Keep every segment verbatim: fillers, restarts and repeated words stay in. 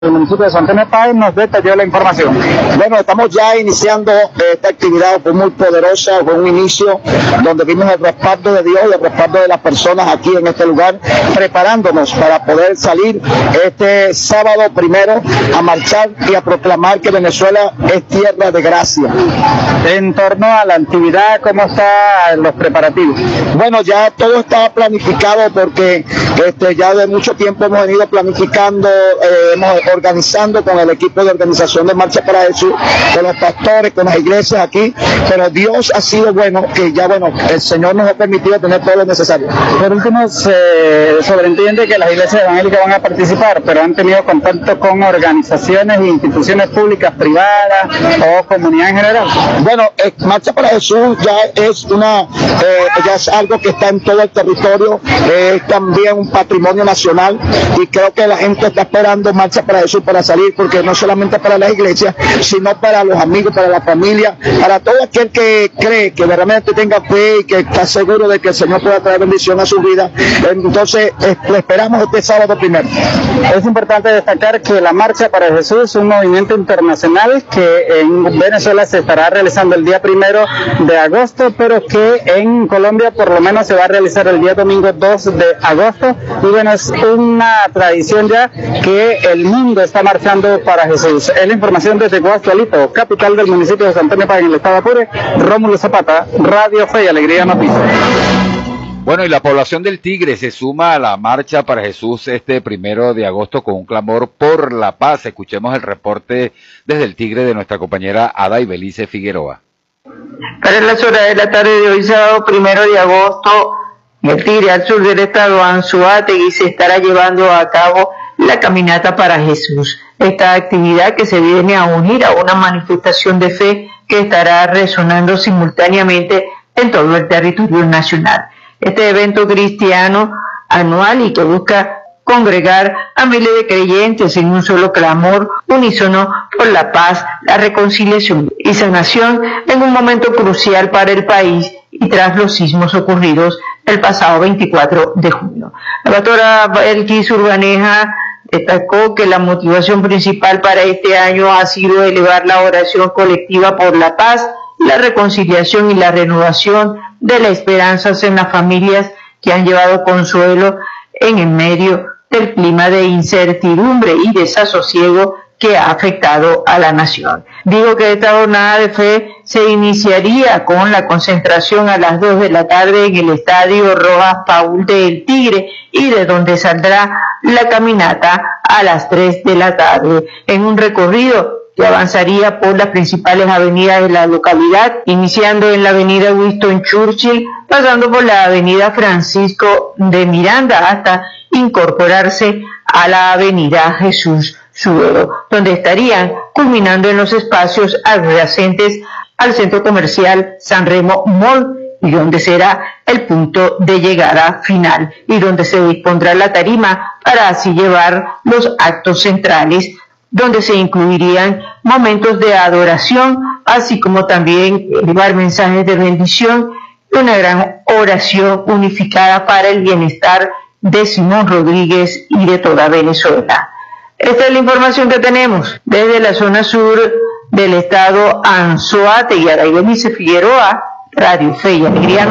El municipio de San Antonio Páez nos detalló la información. Bueno, estamos ya iniciando esta actividad, fue muy poderosa, fue un inicio donde vimos el respaldo de Dios y el respaldo de las personas aquí en este lugar, preparándonos para poder salir este sábado primero a marchar y a proclamar que Venezuela es tierra de gracia. En torno a la actividad, ¿cómo están los preparativos? Bueno, ya todo está planificado porque este, ya de mucho tiempo hemos venido planificando, eh, hemos organizando con el equipo de organización de Marcha para Jesús, con los pastores, con las iglesias aquí, pero Dios ha sido bueno, que ya bueno, el Señor nos ha permitido tener todo lo necesario. Por último, se sobreentiende que las iglesias evangélicas van a participar, pero han tenido contacto con organizaciones e instituciones públicas, privadas o comunidad en general. Bueno, eh, Marcha para Jesús ya es una, eh, ya es algo que está en todo el territorio, es eh, también un patrimonio nacional y creo que la gente está esperando Marcha para Jesús para salir, porque no solamente para las iglesias, sino para los amigos, para la familia, para todo aquel que cree, que realmente tenga fe y que está seguro de que el Señor pueda traer bendición a su vida. Entonces, eh, lo esperamos este sábado primero. Es importante destacar que la Marcha para Jesús es un movimiento internacional que en Venezuela se estará realizando el día primero de agosto, pero que en Colombia por lo menos se va a realizar el día domingo dos de agosto. Y bueno, es una tradición ya que el mundo está marchando para Jesús. Es la información desde Guasdualito, capital del municipio de San Antonio Páez, en el estado Apure. Rómulo Zapata, Radio Fe y Alegría Noticias. Bueno, y la población del Tigre se suma a la Marcha para Jesús este primero de agosto con un clamor por la paz. Escuchemos el reporte desde el Tigre de nuestra compañera Ada Ibelice Figueroa. Para las horas de la tarde de hoy, sábado primero de agosto, en el Tigre, al sur del estado Anzoátegui, se estará llevando a cabo la Caminata para Jesús. Esta actividad que se viene a unir a una manifestación de fe que estará resonando simultáneamente en todo el territorio nacional. Este evento cristiano anual y que busca congregar a miles de creyentes en un solo clamor unísono por la paz, la reconciliación y sanación en un momento crucial para el país y tras los sismos ocurridos el pasado veinticuatro de junio. La pastora Belkis Urbaneja destacó que la motivación principal para este año ha sido elevar la oración colectiva por la paz, la reconciliación y la renovación de las esperanzas en las familias que han llevado consuelo en el medio del clima de incertidumbre y desasosiego que ha afectado a la nación. Digo que esta jornada de fe se iniciaría con la concentración a las dos de la tarde en el Estadio Rojas Paul del Tigre y de donde saldrá la caminata a las tres de la tarde en un recorrido que avanzaría por las principales avenidas de la localidad, iniciando en la avenida Winston Churchill, pasando por la avenida Francisco de Miranda hasta incorporarse a la avenida Jesús Suero, donde estarían culminando en los espacios adyacentes al centro comercial San Remo Mall, y donde será el punto de llegada final y donde se dispondrá la tarima para así llevar los actos centrales, donde se incluirían momentos de adoración, así como también llevar mensajes de bendición y una gran oración unificada para el bienestar de Simón Rodríguez y de toda Venezuela. Esta es la información que tenemos desde la zona sur del estado Anzoátegui. Ada Ibelice Figueroa, Radio Fe y Alegría.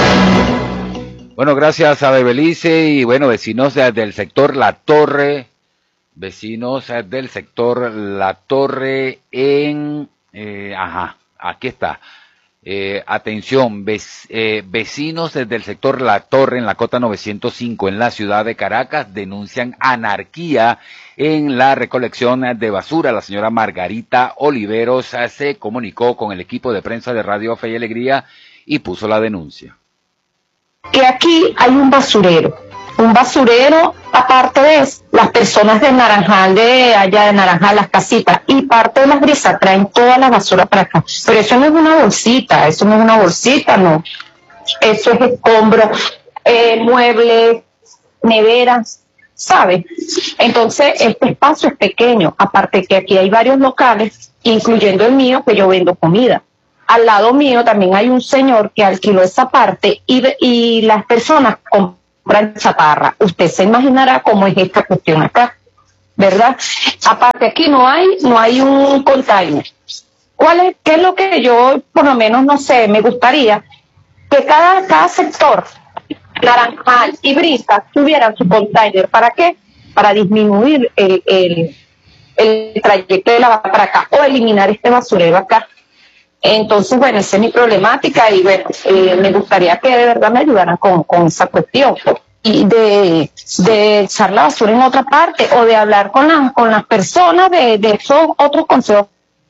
Bueno, gracias a Ada Ibelice y bueno, vecinos del sector La Torre, vecinos del sector La Torre en, eh, ajá, aquí está. Eh, atención, vec, eh, vecinos desde el sector La Torre en la Cota novecientos cinco en la ciudad de Caracas denuncian anarquía en la recolección de basura. La señora Margarita Oliveros se comunicó con el equipo de prensa de Radio Fe y Alegría y puso la denuncia. Que aquí hay un basurero, un basurero, aparte de eso, las personas de Naranjal, de allá de Naranjal, las casitas, y parte de las brisas traen toda la basura para acá. Pero eso no es una bolsita, eso no es una bolsita, no. Eso es escombro, eh, muebles, neveras, ¿sabe? Entonces, este espacio es pequeño, aparte que aquí hay varios locales, incluyendo el mío, que yo vendo comida. Al lado mío también hay un señor que alquiló esa parte y, y las personas compran chatarra. Usted se imaginará cómo es esta cuestión acá. ¿verdad? Aparte aquí no hay, no hay un container. ¿Cuál es, qué es lo que yo, por lo menos, no sé, me gustaría? Que cada, cada sector, Naranjal y Brisa, tuvieran su container. ¿Para qué? Para disminuir el, el, el trayecto de la para acá, o eliminar este basurero acá. Entonces, bueno, esa es mi problemática y bueno, eh, me gustaría que de verdad me ayudaran con, con esa cuestión. Y de, de echar la basura en otra parte o de hablar con, la, con las personas de, de esos otros consejos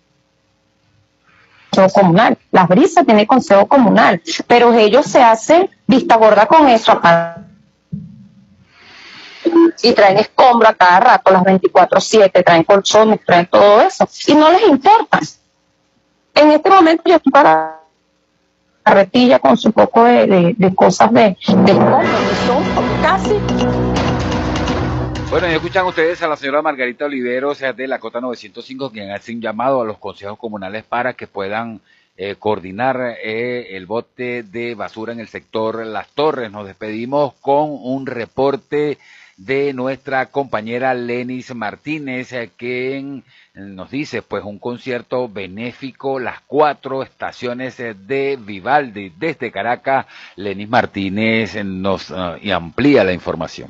comunal. Las Brisas tienen consejo comunal, pero ellos se hacen vista gorda con eso acá. Y traen escombro a cada rato, las veinticuatro siete, traen colchones, traen todo eso. Y no les importa. En este momento yo estoy para carretilla con su poco de, de, de cosas de, de escombro, que son casi... Bueno, y escuchan ustedes a la señora Margarita Oliveros de la Cota novecientos cinco, quien hace un llamado a los consejos comunales para que puedan eh, coordinar eh, el bote de basura en el sector Las Torres. Nos despedimos con un reporte de nuestra compañera Lenis Martínez, eh, quien nos dice pues un concierto benéfico, las cuatro estaciones eh, de Vivaldi. Desde Caracas, Lenis Martínez eh, nos uh, amplía la información.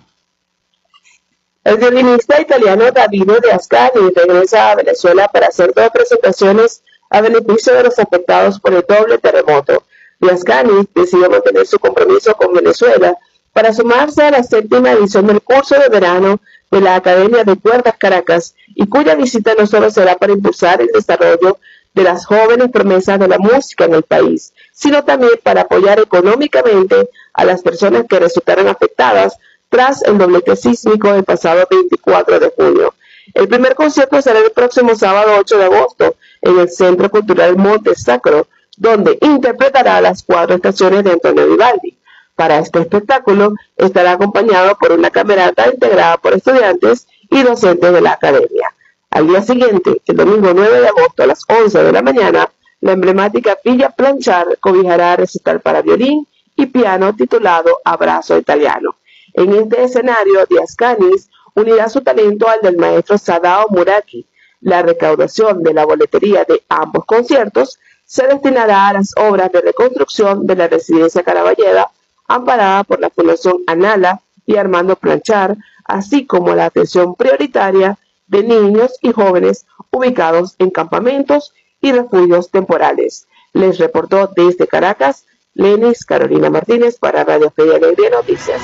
El violinista italiano Davide De Ascani regresa a Venezuela para hacer dos presentaciones a beneficio de los afectados por el doble terremoto. De Ascani decidió mantener su compromiso con Venezuela para sumarse a la séptima edición del curso de verano de la Academia de Cuerdas Caracas, y cuya visita no solo será para impulsar el desarrollo de las jóvenes promesas de la música en el país, sino también para apoyar económicamente a las personas que resultaron afectadas tras el doblete sísmico del pasado veinticuatro de junio. El primer concierto será el próximo sábado ocho de agosto en el Centro Cultural Monte Sacro, donde interpretará las cuatro estaciones de Antonio Vivaldi. Para este espectáculo estará acompañado por una camerata integrada por estudiantes y docentes de la academia. Al día siguiente, el domingo nueve de agosto a las once de la mañana, la emblemática Villa Planchar cobijará recital para violín y piano titulado Abrazo Italiano. En este escenario, De Ascani unirá su talento al del maestro Sadao Muraki. La recaudación de la boletería de ambos conciertos se destinará a las obras de reconstrucción de la residencia Caraballeda, amparada por la Fundación Anala y Armando Planchar, así como la atención prioritaria de niños y jóvenes ubicados en campamentos y refugios temporales. Les reportó desde Caracas Lenis Carolina Martínez para Radio Fe y Alegría Noticias.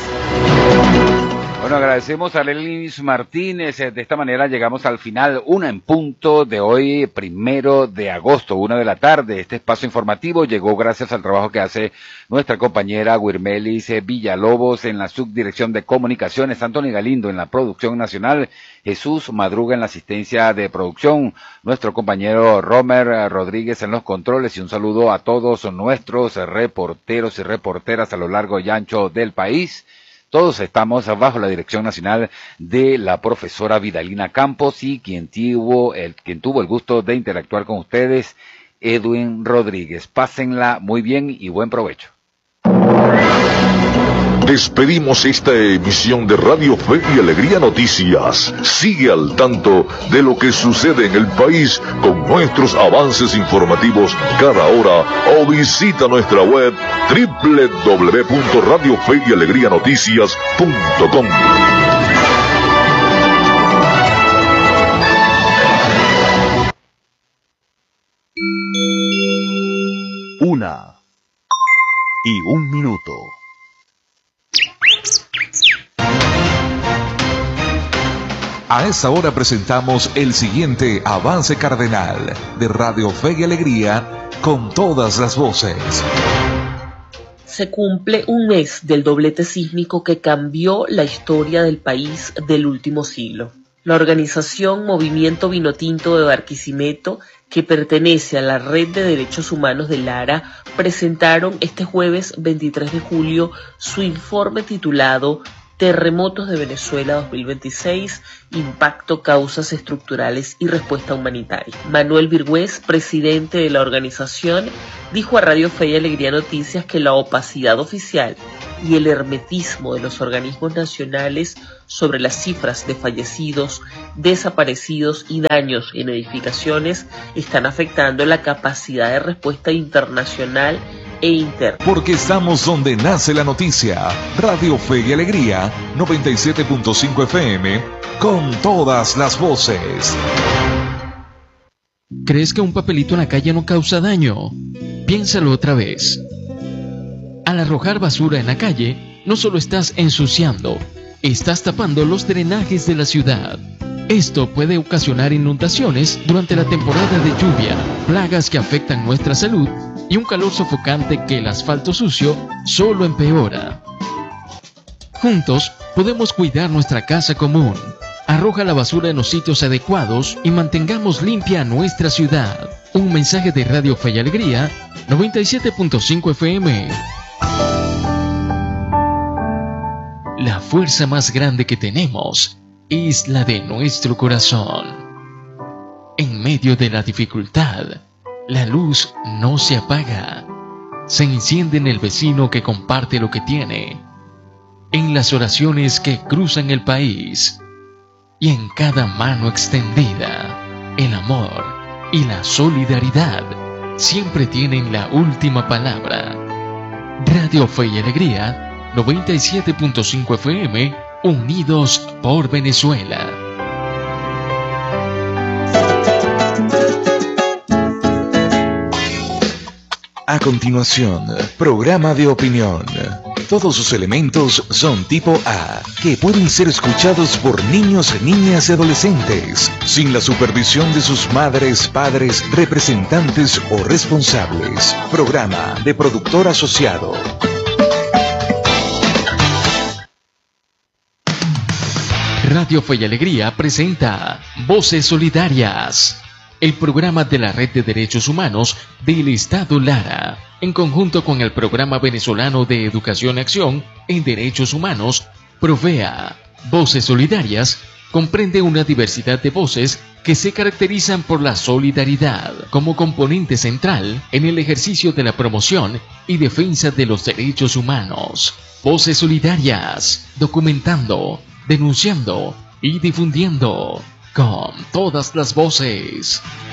Bueno, agradecemos a Lenis Martínez. De esta manera llegamos al final, una en punto de hoy, primero de agosto, una de la tarde. Este espacio informativo llegó gracias al trabajo que hace nuestra compañera Wirmelis Villalobos en la subdirección de comunicaciones, Antonio Galindo en la producción nacional, Jesús Madruga en la asistencia de producción, nuestro compañero Romer Rodríguez en los controles, y un saludo a todos nuestros reporteros y reporteras a lo largo y ancho del país. Todos estamos bajo la dirección nacional de la profesora Vidalina Campos, y quien tuvo el, quien tuvo el gusto de interactuar con ustedes, Edwin Rodríguez. Pásenla muy bien y buen provecho. Despedimos esta emisión de Radio Fe y Alegría Noticias. Sigue al tanto de lo que sucede en el país con nuestros avances informativos cada hora, o visita nuestra web doble u doble u doble u punto radio fe y alegría noticias punto com. Una y un minuto. A esta hora presentamos el siguiente avance cardenal de Radio Fe y Alegría con todas las voces. Se cumple un mes del doblete sísmico que cambió la historia del país del último siglo. La organización Movimiento Vinotinto de Barquisimeto, que pertenece a la Red de Derechos Humanos de Lara, presentaron este jueves veintitrés de julio su informe titulado Terremotos de Venezuela dos mil veintiséis, Impacto, Causas Estructurales y Respuesta Humanitaria. Manuel Virgüez, presidente de la organización, dijo a Radio Fe y Alegría Noticias que la opacidad oficial y el hermetismo de los organismos nacionales sobre las cifras de fallecidos, desaparecidos y daños en edificaciones están afectando la capacidad de respuesta internacional e interna. Porque estamos donde nace la noticia. Radio Fe y Alegría, noventa y siete punto cinco F M, con todas las voces. ¿Crees que un papelito en la calle no causa daño? Piénsalo otra vez. Al arrojar basura en la calle, no solo estás ensuciando, estás tapando los drenajes de la ciudad. Esto puede ocasionar inundaciones durante la temporada de lluvia, plagas que afectan nuestra salud y un calor sofocante que el asfalto sucio solo empeora. Juntos podemos cuidar nuestra casa común. Arroja la basura en los sitios adecuados y mantengamos limpia nuestra ciudad. Un mensaje de Radio Fe y Alegría, noventa y siete punto cinco F M. La fuerza más grande que tenemos es la de nuestro corazón. En medio de la dificultad, la luz no se apaga. Se enciende en el vecino que comparte lo que tiene, en las oraciones que cruzan el país y en cada mano extendida. El amor y la solidaridad siempre tienen la última palabra. Radio Fe y Alegría, noventa y siete punto cinco F M, unidos por Venezuela. A continuación, programa de opinión. Todos sus elementos son tipo A, que pueden ser escuchados por niños, niñas y adolescentes, sin la supervisión de sus madres, padres, representantes o responsables. Programa de productor asociado. Radio Fe y Alegría presenta Voces Solidarias, el programa de la Red de Derechos Humanos del Estado Lara, en conjunto con el Programa Venezolano de Educación y Acción en Derechos Humanos, Provea. Voces Solidarias comprende una diversidad de voces que se caracterizan por la solidaridad como componente central en el ejercicio de la promoción y defensa de los derechos humanos. Voces Solidarias, documentando, denunciando y difundiendo con todas las voces.